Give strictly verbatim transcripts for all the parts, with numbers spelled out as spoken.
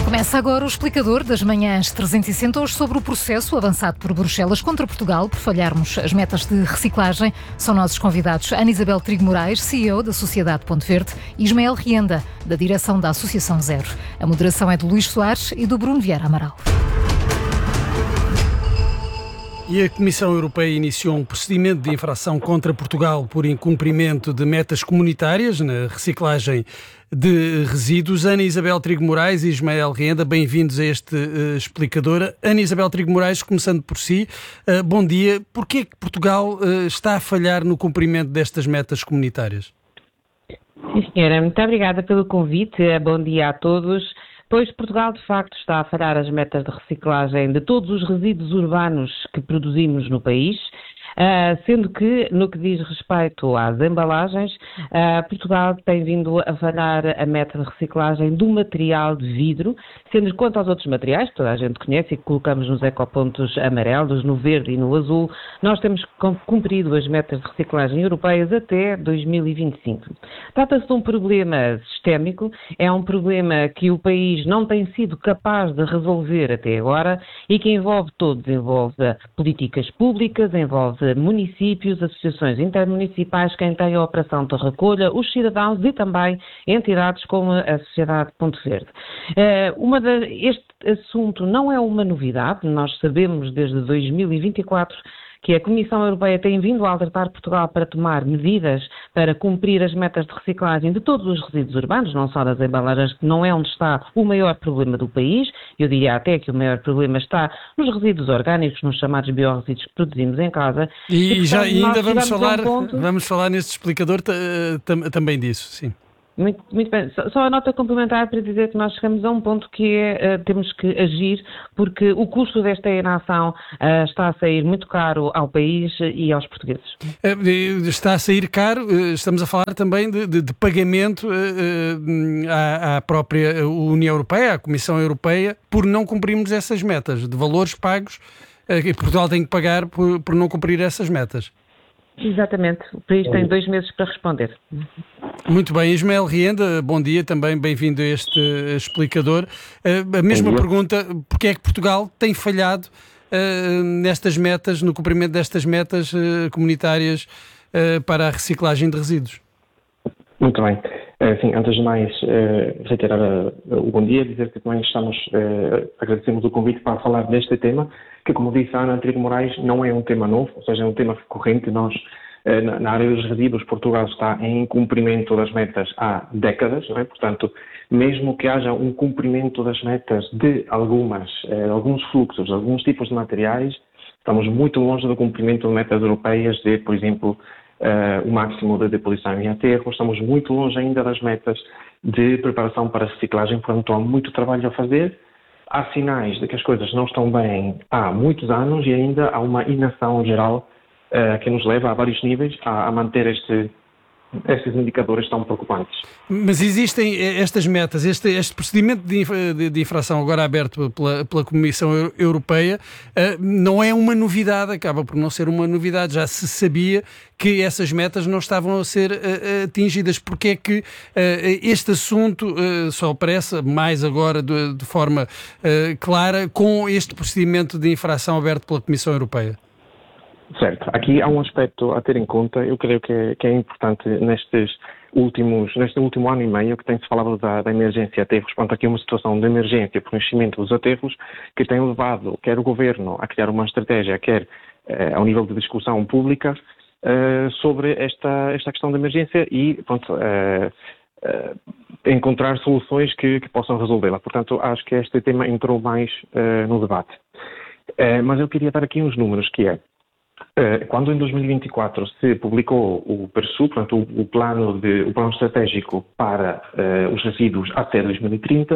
Começa agora o explicador das manhãs trezentos e sessenta, hoje sobre o processo avançado por Bruxelas contra Portugal por falharmos as metas de reciclagem. São nossos convidados Ana Isabel Trigo Moraes, C E O da Sociedade Ponto Verde, e Ismael Rienda, da direção da Associação Zero. A moderação é de Luís Soares e do Bruno Vieira Amaral. E a Comissão Europeia iniciou um procedimento de infração contra Portugal por incumprimento de metas comunitárias na reciclagem de resíduos. Ana Isabel Trigo Moraes e Ismael Rienda, bem-vindos a este uh, explicador. Ana Isabel Trigo Moraes, começando por si, uh, bom dia. Porquê é que Portugal uh, está a falhar no cumprimento destas metas comunitárias? Sim, senhora. Muito obrigada pelo convite. Bom dia a todos. Pois Portugal, de facto, está a falhar as metas de reciclagem de todos os resíduos urbanos que produzimos no país, uh, sendo que, no que diz respeito às embalagens, uh, Portugal tem vindo a falhar a meta de reciclagem do material de vidro, sendo que quanto aos outros materiais, que toda a gente conhece e que colocamos nos ecopontos amarelos, no verde e no azul, nós temos cumprido as metas de reciclagem europeias até dois mil e vinte e cinco. Trata-se de um problema sistémico, é um problema que o país não tem sido capaz de resolver até agora e que envolve todos, envolve políticas públicas, envolve municípios, associações intermunicipais, quem tem a operação de recolha, os cidadãos e também entidades como a Sociedade Ponto Verde. Uma de, este assunto não é uma novidade, nós sabemos desde dois mil e vinte e quatro que a Comissão Europeia tem vindo a alertar Portugal para tomar medidas para cumprir as metas de reciclagem de todos os resíduos urbanos, não só das embalagens, que não é onde está o maior problema do país. Eu diria até que o maior problema está nos resíduos orgânicos, nos chamados biorresíduos que produzimos em casa. E, e, portanto, já, e ainda vamos falar, um ponto... vamos falar neste explicador também disso, sim. Muito, muito bem. Só, só a nota complementar para dizer que nós chegamos a um ponto que é, uh, temos que agir, porque o custo desta inação uh, está a sair muito caro ao país e aos portugueses. Está a sair caro, estamos a falar também de, de, de pagamento uh, à, à própria União Europeia, à Comissão Europeia, por não cumprirmos essas metas, de valores pagos uh, que Portugal tem que pagar por, por não cumprir essas metas. Exatamente. O país tem dois meses para responder. Muito bem. Ismael Rienda, bom dia, também bem-vindo a este explicador. Uh, a mesma pergunta, porque é que Portugal tem falhado uh, nestas metas, no cumprimento destas metas uh, comunitárias uh, para a reciclagem de resíduos? Muito bem. Sim, antes de mais, uh, reiterar uh, o bom dia, dizer que também estamos, uh, agradecemos o convite para falar deste tema, que, como disse a Ana Trigo Moraes, não é um tema novo, ou seja, é um tema recorrente. Nós, uh, na, na área dos resíduos, Portugal está em cumprimento das metas há décadas, não é? Portanto, mesmo que haja um cumprimento das metas de algumas, uh, alguns fluxos, alguns tipos de materiais, estamos muito longe do cumprimento de metas europeias de, por exemplo, Uh, o máximo de deposição em aterro. Estamos muito longe ainda das metas de preparação para a reciclagem, portanto há muito trabalho a fazer. Há sinais de que as coisas não estão bem há muitos anos e ainda há uma inação geral uh, que nos leva a vários níveis a, a manter este, estes indicadores tão preocupantes. Mas existem estas metas, este, este procedimento de, de, de infração agora aberto pela, pela Comissão Europeia, uh, não é uma novidade, acaba por não ser uma novidade, já se sabia que essas metas não estavam a ser uh, atingidas. Porque é que uh, este assunto uh, só aparece mais agora de, de forma uh, clara com este procedimento de infração aberto pela Comissão Europeia? Certo. Aqui há um aspecto a ter em conta, eu creio que é, que é importante nestes últimos, neste último ano e meio, que tem-se falado da, da emergência aterros. Portanto, aqui é uma situação de emergência por enchimento dos aterros que tem levado quer o Governo a criar uma estratégia, quer eh, ao nível de discussão pública eh, sobre esta, esta questão de emergência e, pronto, eh, eh, encontrar soluções que, que possam resolvê-la. Portanto, acho que este tema entrou mais eh, no debate. Eh, mas eu queria dar aqui uns números, que é, quando em dois mil e vinte e quatro se publicou o PERSU, portanto, o, o, plano, de, o plano estratégico para uh, os resíduos até dois mil e trinta,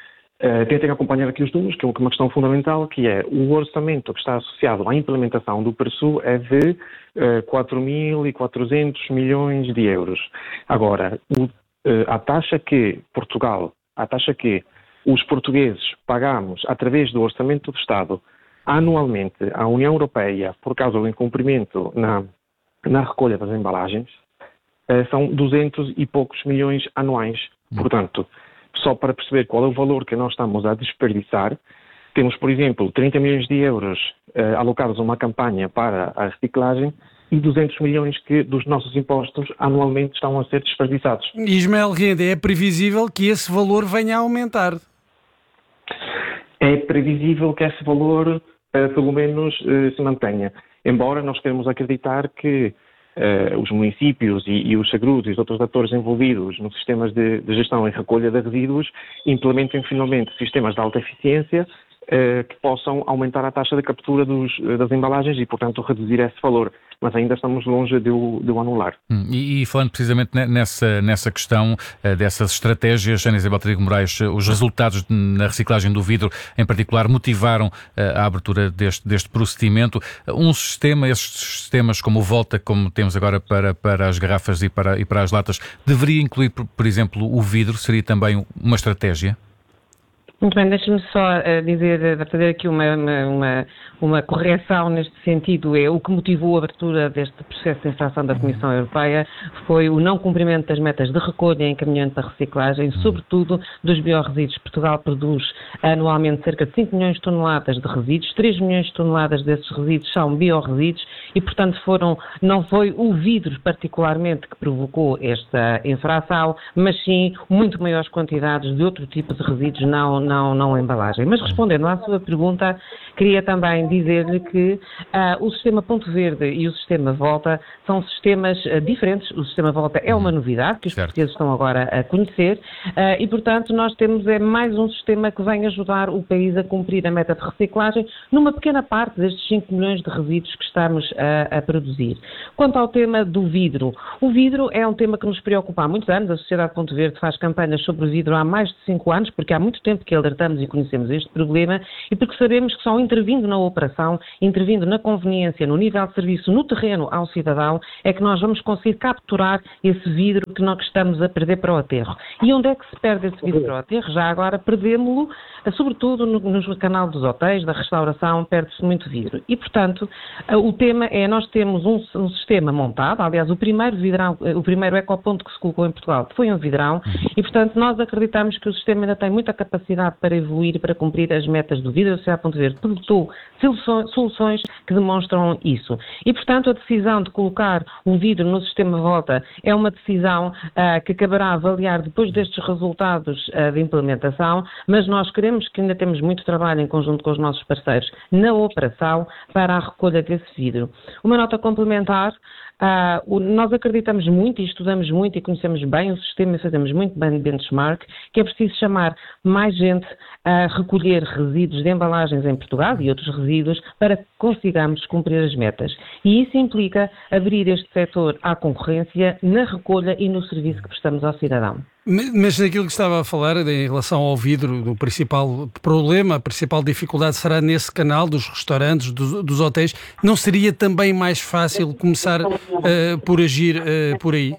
uh, tentem acompanhar aqui os números, que é uma questão fundamental, que é o orçamento que está associado à implementação do PERSU é de uh, quatro mil e quatrocentos milhões de euros. Agora, o, uh, a taxa que Portugal, a taxa que os portugueses pagamos através do orçamento do Estado anualmente à União Europeia por causa do incumprimento na, na recolha das embalagens, eh, são duzentos e poucos milhões anuais. Portanto, só para perceber qual é o valor que nós estamos a desperdiçar, temos, por exemplo, trinta milhões de euros uh, alocados a uma campanha para a reciclagem e duzentos milhões que dos nossos impostos anualmente estão a ser desperdiçados. Ismael Renda, é previsível que esse valor venha a aumentar? É previsível que esse valor, uh, pelo menos, uh, se mantenha. Embora nós queremos acreditar que uh, os municípios e, e os segredos e os outros atores envolvidos nos sistemas de, de gestão e recolha de resíduos implementem finalmente sistemas de alta eficiência uh, que possam aumentar a taxa de captura dos, das embalagens e, portanto, reduzir esse valor. Mas ainda estamos longe de o, de o anular. Hum, e, e falando precisamente nessa, nessa questão uh, dessas estratégias, Ana Isabel Trigo Moraes, uh, os resultados de, na reciclagem do vidro, em particular, motivaram uh, a abertura deste, deste procedimento. Uh, um sistema, esses sistemas como o Volta, como temos agora para, para as garrafas e para, e para as latas, deveria incluir, por, por exemplo, o vidro? Seria também uma estratégia? Muito bem, deixe-me só uh, dizer, uh, fazer aqui uma, uma, uma, uma correção neste sentido. É, o que motivou a abertura deste processo de infração da Comissão Europeia foi o não cumprimento das metas de recolha e encaminhamento da reciclagem, sobretudo dos biorresíduos. Portugal produz anualmente cerca de cinco milhões de toneladas de resíduos, três milhões de toneladas desses resíduos são biorresíduos e, portanto, foram, não foi o vidro particularmente que provocou esta infração, mas sim muito maiores quantidades de outro tipo de resíduos não Não, não a embalagem. Mas respondendo à sua pergunta, queria também dizer-lhe que uh, o sistema Ponto Verde e o sistema Volta são sistemas uh, diferentes. O sistema Volta é uma novidade que os certo. portugueses estão agora a conhecer uh, e, portanto, nós temos é mais um sistema que vem ajudar o país a cumprir a meta de reciclagem numa pequena parte destes cinco milhões de resíduos que estamos a, a produzir. Quanto ao tema do vidro, o vidro é um tema que nos preocupa há muitos anos. A Sociedade Ponto Verde faz campanhas sobre o vidro há mais de cinco anos, porque há muito tempo que ele alertamos e conhecemos este problema e porque sabemos que só intervindo na operação, intervindo na conveniência, no nível de serviço, no terreno ao cidadão, é que nós vamos conseguir capturar esse vidro que nós estamos a perder para o aterro. E onde é que se perde esse vidro para o aterro? Já agora perdemos-lo, sobretudo no, no canal dos hotéis, da restauração, perde-se muito vidro. E, portanto, o tema é, nós temos um, um sistema montado, aliás, o primeiro vidrão, o primeiro ecoponto que se colocou em Portugal foi um vidrão e, portanto, nós acreditamos que o sistema ainda tem muita capacidade para evoluir e para cumprir as metas do vidro. A Sociedade Ponto Verde pilotou soluções que demonstram isso. E, portanto, a decisão de colocar o vidro no sistema Volta é uma decisão uh, que acabará a avaliar depois destes resultados uh, de implementação, mas nós queremos que ainda temos muito trabalho em conjunto com os nossos parceiros na operação para a recolha desse vidro. Uma nota complementar. Uh, o, nós acreditamos muito e estudamos muito e conhecemos bem o sistema e fazemos muito bem benchmark, que é preciso chamar mais gente a recolher resíduos de embalagens em Portugal e outros resíduos para que consigamos cumprir as metas. E isso implica abrir este setor à concorrência na recolha e no serviço que prestamos ao cidadão. Mas naquilo que estava a falar em relação ao vidro, o principal problema, a principal dificuldade será nesse canal dos restaurantes, dos, dos hotéis. Não seria também mais fácil começar uh, por agir uh, por aí?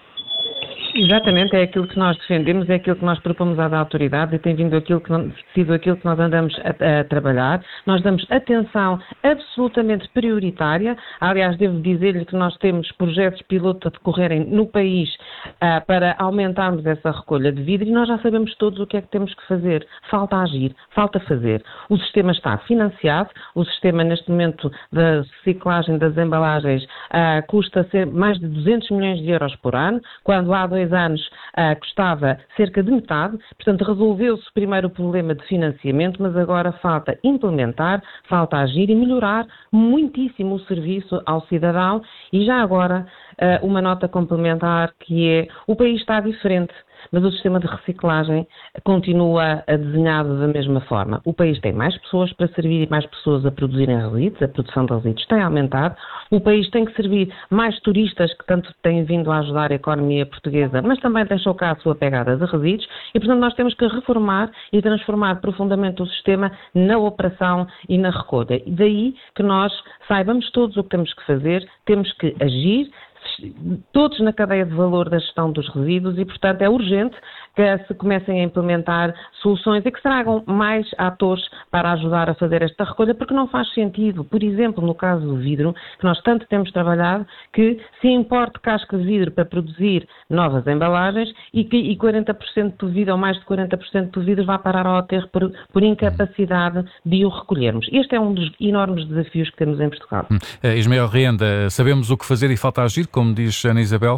Exatamente, é aquilo que nós defendemos, é aquilo que nós propomos às autoridades e tem vindo aquilo que, sido aquilo que nós andamos a, a trabalhar. Nós damos atenção absolutamente prioritária. Aliás, devo dizer-lhe que nós temos projetos piloto a decorrerem no país uh, para aumentarmos essa recolha de vidro e nós já sabemos todos o que é que temos que fazer. Falta agir, falta fazer. O sistema está financiado, o sistema neste momento da reciclagem das embalagens uh, custa ser mais de duzentos milhões de euros por ano, quando há dois anos uh, custava cerca de metade, portanto resolveu-se primeiro o problema de financiamento, mas agora falta implementar, falta agir e melhorar muitíssimo o serviço ao cidadão e já agora uh, uma nota complementar que é, o país está diferente, mas o sistema de reciclagem continua desenhado da mesma forma. O país tem mais pessoas para servir e mais pessoas a produzirem resíduos, a produção de resíduos tem aumentado, o país tem que servir mais turistas que tanto têm vindo a ajudar a economia portuguesa, mas também deixou cá a sua pegada de resíduos e, portanto, nós temos que reformar e transformar profundamente o sistema na operação e na recolha. E daí que nós saibamos todos o que temos que fazer, temos que agir, todos na cadeia de valor da gestão dos resíduos e, portanto, é urgente que se comecem a implementar soluções e que se tragam mais atores para ajudar a fazer esta recolha, porque não faz sentido, por exemplo, no caso do vidro, que nós tanto temos trabalhado, que se importe casca de vidro para produzir novas embalagens e que e quarenta por cento do vidro, ou mais de quarenta por cento do vidro, vá parar ao aterro por, por incapacidade de o recolhermos. Este é um dos enormes desafios que temos em Portugal. Hum. Uh, Ismael Renda, sabemos o que fazer e falta agir, como diz Ana Isabel?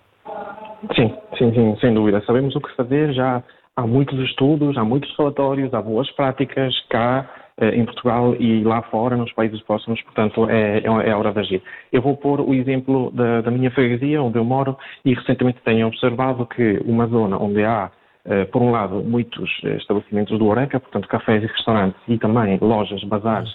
Sim, sim, sim, sem dúvida. Sabemos o que fazer, já há muitos estudos, há muitos relatórios, há boas práticas cá em Portugal e lá fora, nos países próximos, portanto é, é hora de agir. Eu vou pôr o exemplo da, da minha freguesia, onde eu moro, e recentemente tenho observado que uma zona onde há, por um lado, muitos estabelecimentos do Oreca, portanto cafés e restaurantes, e também lojas, bazares,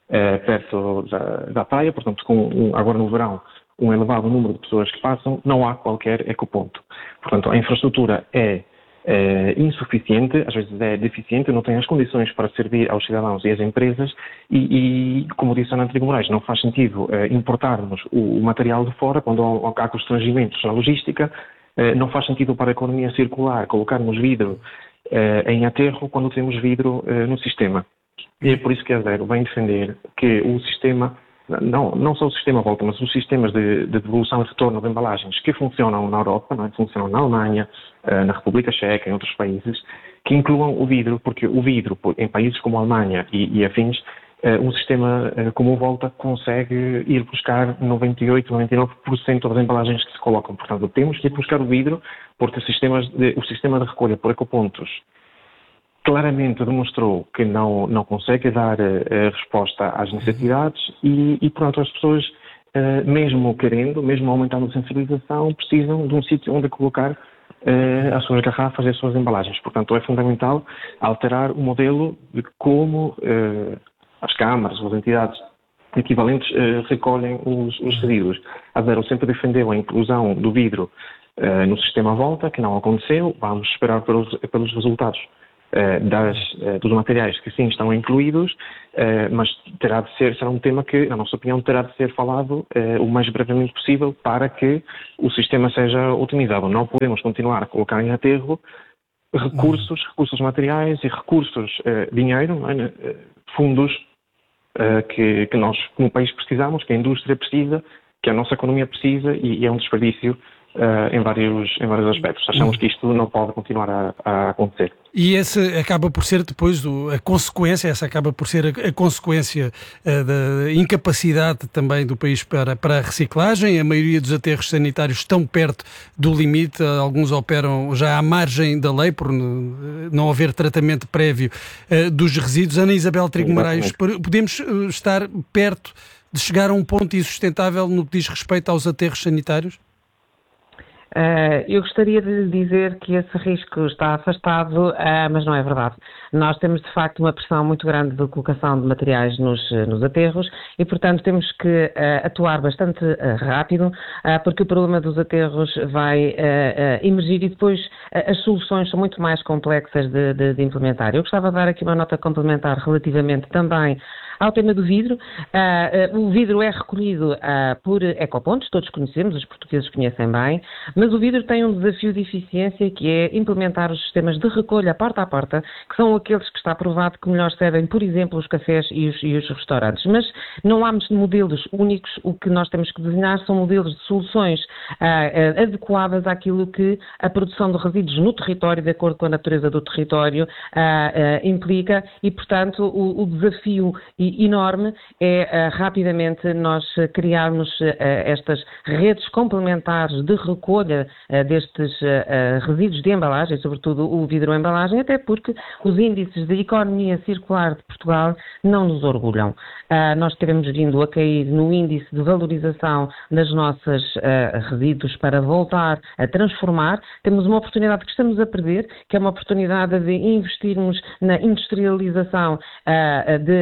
perto da, da praia, portanto com um, agora no verão, um elevado número de pessoas que passam, não há qualquer ecoponto. Portanto, a infraestrutura é, é insuficiente, às vezes é deficiente, não tem as condições para servir aos cidadãos e às empresas e, e como disse a Ana Trigo Moraes, não faz sentido é, importarmos o, o material de fora quando há, há constrangimentos na logística, é, não faz sentido para a economia circular colocarmos vidro é, em aterro quando temos vidro é, no sistema. E é por isso que a Zero vem defender que o sistema Não, não só o sistema volta, mas os sistemas de, de devolução e retorno de embalagens que funcionam na Europa, não é? Funcionam na Alemanha, na República Checa, em outros países, que incluam o vidro, porque o vidro, em países como a Alemanha e, e afins, um sistema como o Volta consegue ir buscar noventa e oito, noventa e nove por cento das embalagens que se colocam. Portanto, temos que ir buscar o vidro, porque os sistemas de, o sistema de recolha por ecopontos claramente demonstrou que não, não consegue dar uh, resposta às necessidades e, e, pronto, as pessoas, uh, mesmo querendo, mesmo aumentando a sensibilização, precisam de um sítio onde colocar uh, as suas garrafas e as suas embalagens. Portanto, é fundamental alterar o modelo de como uh, as câmaras, as entidades equivalentes uh, recolhem os, os resíduos. A Zero sempre defendeu a inclusão do vidro uh, no sistema Volta, que não aconteceu. Vamos esperar pelos, pelos resultados Das, dos materiais que sim estão incluídos, mas terá de ser, será um tema que, na nossa opinião, terá de ser falado o mais brevemente possível para que o sistema seja otimizado. Não podemos continuar a colocar em aterro recursos, recursos materiais e recursos, dinheiro, não é? Fundos que, que nós, como país, precisamos, que a indústria precisa, que a nossa economia precisa e, e é um desperdício Uh, em, vários, em vários aspectos. Achamos que isto não pode continuar a, a acontecer. E esse acaba por ser depois o, a consequência, essa acaba por ser a, a consequência uh, da incapacidade também do país para, para a reciclagem. A maioria dos aterros sanitários estão perto do limite, alguns operam já à margem da lei por não haver tratamento prévio uh, dos resíduos. Ana Isabel Trigo Moraes, podemos uh, estar perto de chegar a um ponto insustentável no que diz respeito aos aterros sanitários? Uh, eu gostaria de lhe dizer que esse risco está afastado, uh, mas não é verdade. Nós temos, de facto, uma pressão muito grande de colocação de materiais nos, nos aterros e, portanto, temos que uh, atuar bastante uh, rápido, uh, porque o problema dos aterros vai uh, uh, emergir e depois uh, as soluções são muito mais complexas de, de, de implementar. Eu gostava de dar aqui uma nota complementar relativamente também ao tema do vidro. Uh, uh, o vidro é recolhido uh, por ecopontos, todos conhecemos, os portugueses conhecem bem, mas o vidro tem um desafio de eficiência que é implementar os sistemas de recolha porta a porta, que são aqueles que está provado que melhor servem, por exemplo, os cafés e os, e os restaurantes. Mas não há modelos únicos, o que nós temos que desenhar são modelos de soluções uh, uh, adequadas àquilo que a produção de resíduos no território, de acordo com a natureza do território, uh, uh, implica e, portanto, o, o desafio enorme é uh, rapidamente nós criarmos uh, estas redes complementares de recolha uh, destes uh, resíduos de embalagem, sobretudo o vidro-embalagem, até porque os índices de economia circular de Portugal não nos orgulham. Uh, nós teremos vindo a cair no índice de valorização das nossas uh, resíduos para voltar a transformar. Temos uma oportunidade que estamos a perder, que é uma oportunidade de investirmos na industrialização uh, de uh,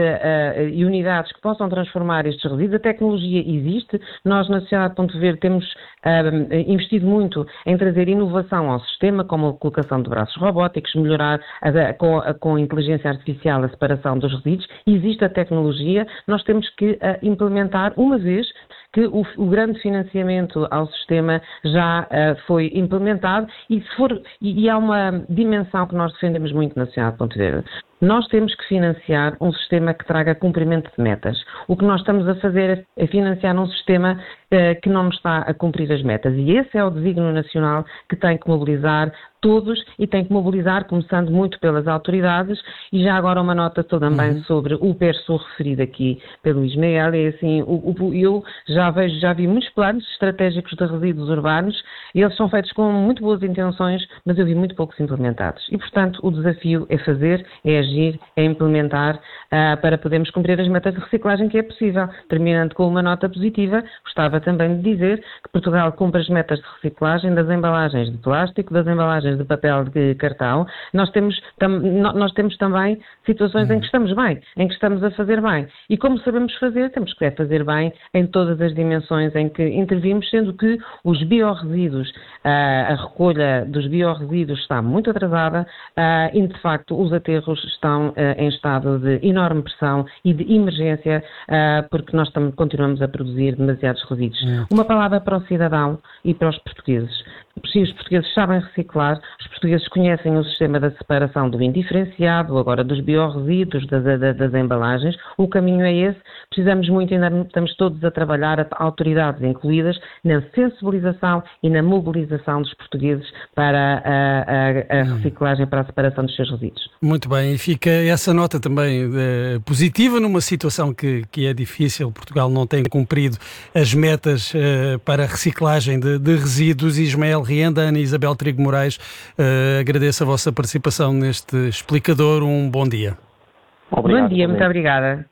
uh, e unidades que possam transformar estes resíduos. A tecnologia existe. Nós, na Sociedade Ponto Verde, temos uh, investido muito em trazer inovação ao sistema, como a colocação de braços robóticos, melhorar a, com, a, com a inteligência artificial a separação dos resíduos. Existe a tecnologia, nós temos que uh, implementar, uma vez que o, o grande financiamento ao sistema já uh, foi implementado e, se for, e, e há uma dimensão que nós defendemos muito na Sociedade Ponto Verde. Nós temos que financiar um sistema que traga cumprimento de metas. O que nós estamos a fazer é financiar um sistema uh, que não está a cumprir as metas. E esse é o desígnio nacional que tem que mobilizar todos e tem que mobilizar, começando muito pelas autoridades. E já agora uma nota também uhum. sobre o PERSUR referido aqui pelo Ismael. É assim, o, o, eu já vejo, já vi muitos planos estratégicos de resíduos urbanos e eles são feitos com muito boas intenções, mas eu vi muito poucos implementados. E, portanto, o desafio é fazer, é agir, é implementar uh, para podermos cumprir as metas de reciclagem que é possível. Terminando com uma nota positiva, gostava também de dizer que Portugal cumpre as metas de reciclagem das embalagens de plástico, das embalagens de papel de cartão. Nós temos, tam, nós temos também situações em que estamos bem, em que estamos a fazer bem. E como sabemos fazer, temos que fazer bem em todas as dimensões em que intervimos, sendo que os biorresíduos, uh, a recolha dos biorresíduos está muito atrasada uh, e, de facto, os aterros estão uh, em estado de enorme pressão e de emergência uh, porque nós tam- continuamos a produzir demasiados resíduos. É. Uma palavra para o cidadão e para os portugueses. Se os portugueses sabem reciclar, os portugueses conhecem o sistema da separação do indiferenciado, agora dos biorresíduos, das, das, das embalagens, o caminho é esse. Precisamos muito, ainda estamos todos a trabalhar, autoridades incluídas, na sensibilização e na mobilização dos portugueses para a, a, a reciclagem, para a separação dos seus resíduos. Muito bem, e fica essa nota também eh, positiva numa situação que, que é difícil. Portugal não tem cumprido as metas eh, para a reciclagem de, de resíduos. Ismael Rienda, Ana Isabel Trigo Moraes, uh, agradeço a vossa participação neste explicador. Um bom dia. Obrigado, bom dia, muito obrigada.